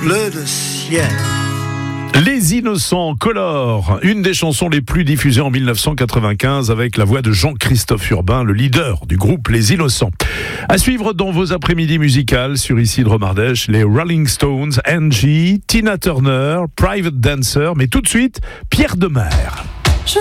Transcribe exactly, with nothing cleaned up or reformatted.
bleu de ciel. Les Innocents, Color, une des chansons les plus diffusées en dix-neuf cent quatre-vingt-quinze avec la voix de Jean-Christophe Urbain, le leader du groupe Les Innocents. À suivre dans vos après-midi musicales sur ici de Romardèche, les Rolling Stones, Angie, Tina Turner, Private Dancer, mais tout de suite, Pierre Demers.